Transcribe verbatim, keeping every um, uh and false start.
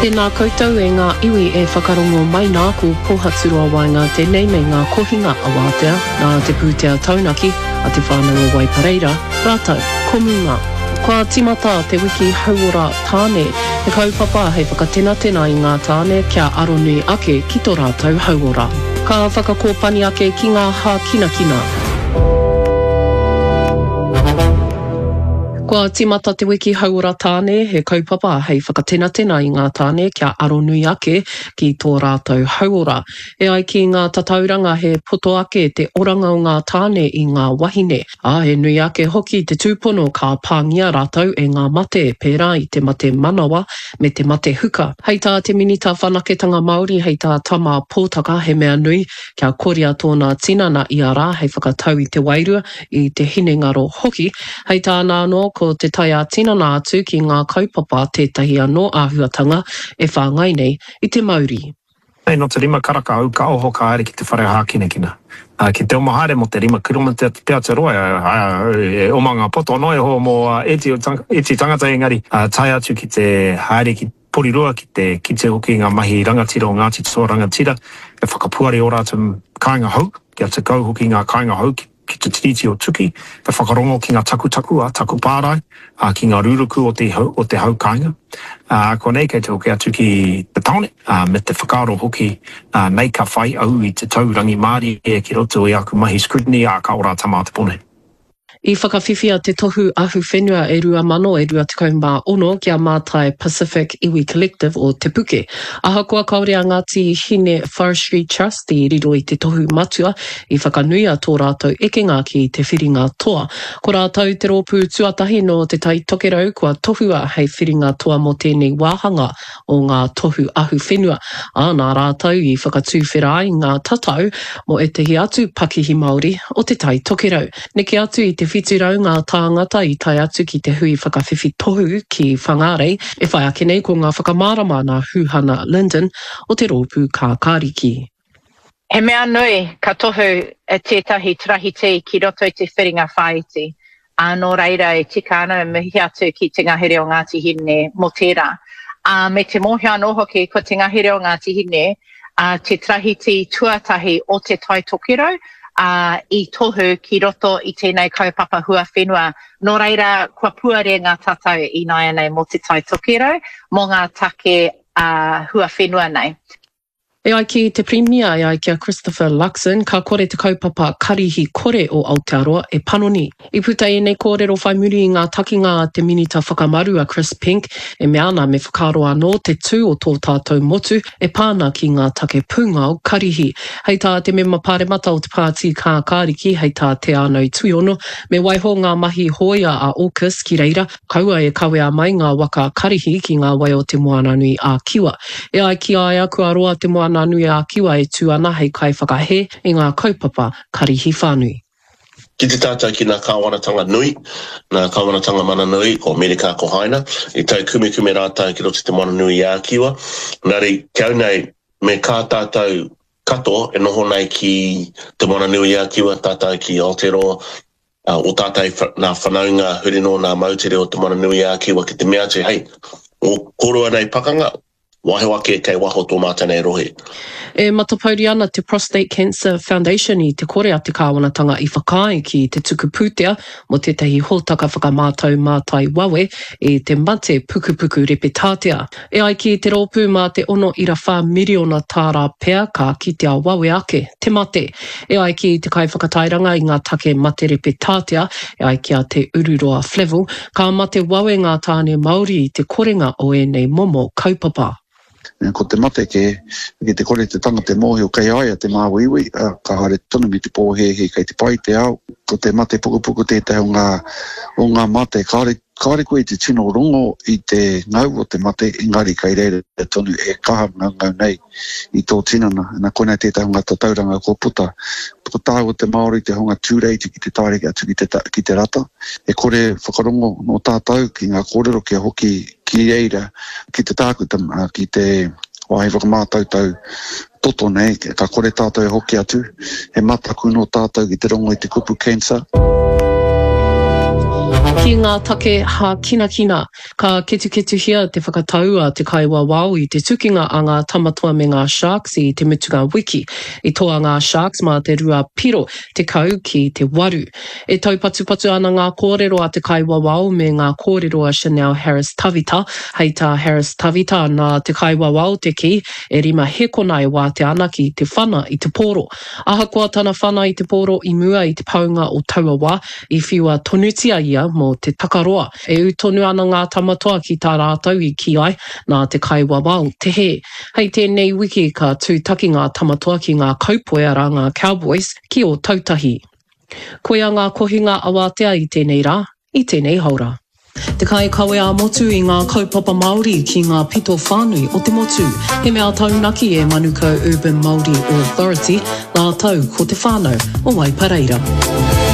Tēnā koutou e ngā iwi e whakarongo mai nā ku pōhaturua wai ngā tēnei me ngā kohinga a wātea, nā te pūtea taunaki a te whānau o Waipareira, rātou, komunga. Kua timata te wiki hauora tāne, he kaupapa hei whakatena tēnā i ngā tāne kia aronui ake ki tō rātou hauora. Ka whakakōpani ake ki ngā hā kina kina. Kua timata te wiki hauora tāne, he kaupapa hei whakatena tēnā i ngā tāne kia aronui ake ki tō rātou hauora. E ai ki ngā tatauranga he poto ake te oranga o ngā tāne i ngā wahine. A he nui ake hoki te tūpono ka pāngia rātou e ngā mate pērā i te mate manawa me te mate huka. Hei tā te minita whanaketanga Māori, hei tā tama pōtaka he mea nui kia korea tōna tinana i a rā hei whakatau i te wairua i te hinengaro hoki. Hei tā nā no ko te taia tinana atu ki ngā kaupapa tētahi anō āhuatanga e whāngai nei i te Māori. Hei no te rima karaka au ka oho ka aere ki te whare hākinekina. Uh, ki te omahare mo te rima kiromata te te Aotearoa, uh, e omanga poto noi ho mo uh, eti, eti tangata engari. Uh, tai atu ki te haere ki porirua ki te ki te hoki ngā mahi rangatira o Ngāti Toa Rangatira. E whakapuare o rātou kāinga hau, ki a te kau hoki ngā kāinga hau ki ki te tiriti o tuki, te whakarongo ki ngā takutaku, a taku pārai, a ki ngā ruruku o te hau, o te hau kāinga. Uh, ko nei kei te hoki atu ki te taone, uh, me te whakaaro hoki uh, nei ka whai au i te taurangi Māori e ki roto i aku mahi scrutiny a ka ora tama te pone. I whakawhiwhia te tohu ahu whenua e rua mano e rua tekau mā ono kia mātai Pacific Iwi Collective o Te Puke. Aha kua kaore a Ngāti Hine Forestry Trust i riro i te tohu matua i whakanuia tō rātou ekenga ki te whiringa toa. Ko rātou te rōpū tuatahi no te tai tokerau kua tohua hei whiringa toa mo tēnei wāhanga o ngā tohu ahu whenua. A nā rātou i whakatūwhera i ngā tatau mo e tehi atu Pakihi Māori o te tai tokerau. Neke atu i te whiturau ngā tāngata i tai atu ki te hui whakawhiwhi tohu ki whangarei, e whai ake nei ko ngā whakamārama nā Huhana Linden o te rōpū kā kāriki. He mea nui ka tohu e tētahi trahite ki roto i te whiringa whaiti. Anō reira e tika ana e mihi atu ki te ngahere o Ngāti Hine mo tērā. A me te mohi anō hoki ko te ngahere o Ngāti Hine, a te trahite tuatahi o te tai tokerau, Uh, i tohu ki roto i tēnei kaupapa hua whenua. Nō reira, kua puare ngā tatau i nai nei mo te tai tokerau, mo ngā take uh, hua whenua nei. E ai ki te Premier, e ai kia Christopher Luxon, ka kore te kaupapa karihi kore o Aotearoa e panoni. I puta e nei kōrero whai muri i ngā takinga te minita whakamaru a Chris Pink, e meana me whakaro anō te tū o tō tātou motu, e pāna ki ngā take pūnga o karihi. Hei tā te mema pāremata o te pāti kā kāriki, hei tā te anau tuiono, me waiho ngā mahi hoia a AUKUS ki reira, kaua e kawea mai ngā waka karihi ki ngā wai o te Moananui a Kiwa. E ai ki ai aku aroa te Moananui Nui a Kiwa e tū ana hei kai whakahe i ngā kaupapa karihi whānui. Ki te tātou ki ngā kāwanatanga nui, ngā kāwanatanga mana nui, ko Merika ko Haina, i tau kume kume rātou ki roto te mana nui a Kiwa. Nari, kau nei, me kā tātou kato e noho nei ki te mana nui a Kiwa, tātou ki Aotearoa, uh, o tātou nā whanaunga hurino nā mautere o te mana nui a Kiwa ki te mea te, hei, o korua nei pakanga, wahe wake kei waho tō mātana e rohe. E matapauri ana te Prostate Cancer Foundation i te kore a te kāwanatanga i whakai ki te tuku pūtea mo tētahi hōtaka whakamātau mātai wawe e te mate puku puku repetātea. E ai ki te rōpū mā te ono ira whā miriona tāra pea ka kitea wawe ake, te mate. E ai ki te kai whakatairanga i ngā take mate repetātea, e ai ki a te Ururoa Flevel, ka mate wawe ngā tāne Māori i te korenga o e nei momo kaupapa. Ko te mate ke, ke te kore te tanga te mohi o kei aia te māwiwi, ka hare tonu mi te pōhehe kei te pai te au. Ko te mate pukupuku tētahi o ngā, o ngā mate, ka hare, ka hare koe te tino rongo i te ngau o te mate, engari kei reire te tonu e kaha ngau ngau nei i tō tinana. Nā koe nei tētahi o ngā tatauranga ko puta. Ko tāu o te Māori te honga tūreiti ki te tāreke atu ki te, ki te rata. E kore whakarongo no tātou ki ngā kōrero kia hoki ki eira, ki te tākutama, ki te wahi whakamātau tau toto nei, ka kore tātou e hoki atu, he mataku no tātou ki te rongo i te kupu cancer. Ki ngā take ha kina kina, ka ketu ketu hia te whakataua te kaiwa wau i te tukinga a ngā tamatua me ngā sharks i te mutunga wiki. I toa ngā sharks mā te rua piro te kau ki te waru. E tau patu patu ana ngā kōrero a te kaiwa wau me ngā kōrero a Chanel Harris Tavita. Hei tā Harris Tavita nā te kaiwa wau te ki e rima he konai wā te ana ki te whana i te pōro. Ahakoa tana whana i te pōro i mua i te paunga o Tauawa i whiua tonutia ia mō te takaroa. E utonu ana ngā tamatoa ki tā rātau i ki ai nā te kaiwa wau te he. Hei tēnei wiki ka tūtaki ngā tamatoa ki ngā kaupoe ara ngā Cowboys ki o tautahi. Koia ngā kohinga awatea i tēnei rā, i tēnei haura. Te kai kawe a motu i ngā kaupapa Māori ki ngā pito whānui o te motu. He mea taunaki e Manuka Urban Māori Authority, nā tau ko te whānau o Waipareira.